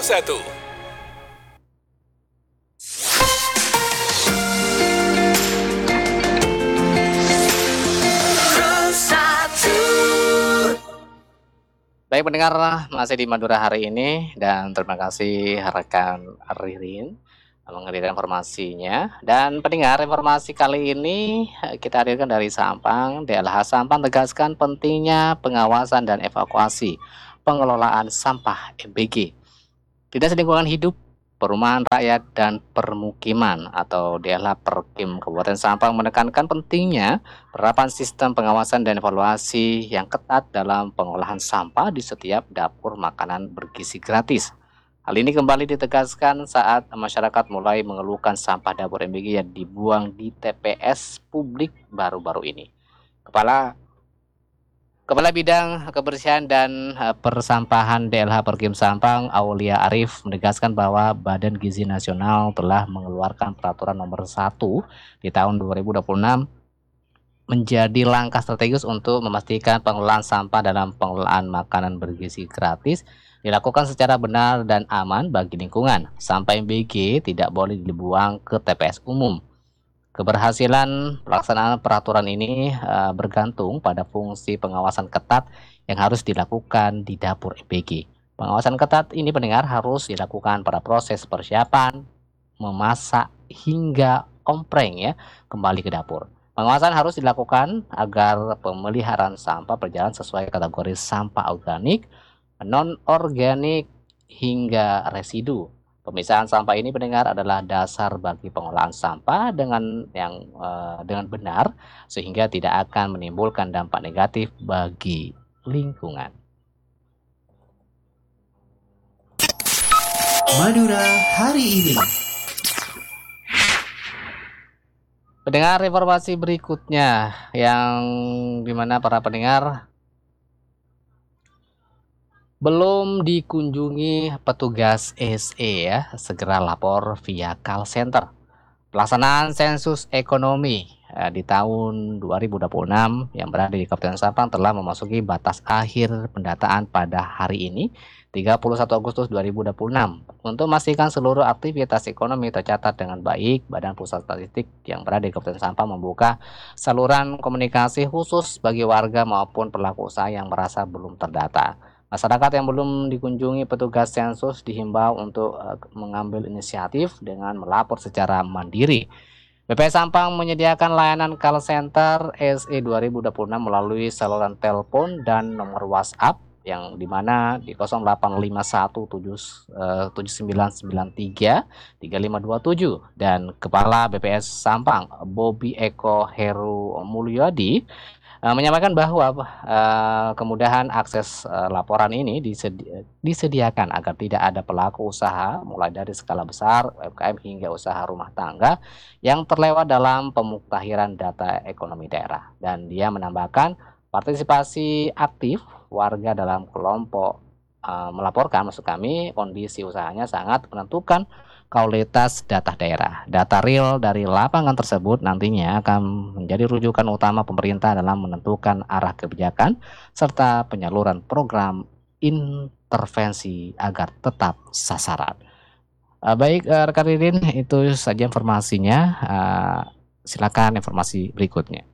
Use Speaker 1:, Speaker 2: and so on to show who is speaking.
Speaker 1: Baik pendengar, masih di Madura hari ini dan terima kasih rekan Ririn menghadirkan informasinya. Dan pendengar, informasi kali ini kita hadirkan dari Sampang. DLH Sampang tegaskan pentingnya pengawasan dan evakuasi pengelolaan sampah MBG. Dinas Lingkungan Hidup, Perumahan Rakyat dan Permukiman atau DLH Perkim Kabupaten Sampang menekankan pentingnya penerapan sistem pengawasan dan evaluasi yang ketat dalam pengolahan sampah di setiap dapur makanan bergizi gratis. Hal ini kembali ditegaskan saat masyarakat mulai mengeluhkan sampah dapur MBG yang dibuang di TPS publik baru-baru ini. Kepala Bidang Kebersihan dan Persampahan DLH Perkim Sampang, Aulia Arif, menegaskan bahwa Badan Gizi Nasional telah mengeluarkan peraturan nomor 1 di tahun 2026 menjadi langkah strategis untuk memastikan pengelolaan sampah dalam pengelolaan makanan bergizi gratis dilakukan secara benar dan aman bagi lingkungan. Sampah MBG tidak boleh dibuang ke TPS umum. Keberhasilan pelaksanaan peraturan ini bergantung pada fungsi pengawasan ketat yang harus dilakukan di dapur MBG. Pengawasan ketat ini pendengar harus dilakukan pada proses persiapan, memasak hingga ompreng ya kembali ke dapur. Pengawasan harus dilakukan agar pemeliharaan sampah berjalan sesuai kategori sampah organik, non-organik hingga residu. Pemisahan sampah ini pendengar adalah dasar bagi pengolahan sampah dengan benar sehingga tidak akan menimbulkan dampak negatif bagi lingkungan.
Speaker 2: Madura hari ini.
Speaker 1: Pendengar, informasi berikutnya yang dimana para pendengar belum dikunjungi petugas SE ya, segera lapor via call center. Pelaksanaan sensus ekonomi di tahun 2026 yang berada di Kabupaten Sampang telah memasuki batas akhir pendataan pada hari ini 31 Agustus 2026. Untuk memastikan seluruh aktivitas ekonomi tercatat dengan baik, Badan Pusat Statistik yang berada di Kabupaten Sampang membuka saluran komunikasi khusus bagi warga maupun pelaku usaha yang merasa belum terdata. Masyarakat yang belum dikunjungi petugas sensus dihimbau untuk mengambil inisiatif dengan melapor secara mandiri. BPS Sampang menyediakan layanan call center SE 2026 melalui saluran telepon dan nomor WhatsApp yang dimana di 085179933527 dan Kepala BPS Sampang Bobi Eko Heru Mulyadi menyampaikan bahwa kemudahan akses laporan ini disediakan agar tidak ada pelaku usaha mulai dari skala besar UMKM hingga usaha rumah tangga yang terlewat dalam pemuktahiran data ekonomi daerah. Dan dia menambahkan partisipasi aktif warga dalam kelompok melaporkan maksud kami kondisi usahanya sangat menentukan kualitas data daerah. Data real dari lapangan tersebut nantinya akan menjadi rujukan utama pemerintah dalam menentukan arah kebijakan serta penyaluran program intervensi agar tetap sasaran. Baik rekan Ririn, itu saja informasinya. Silakan informasi berikutnya.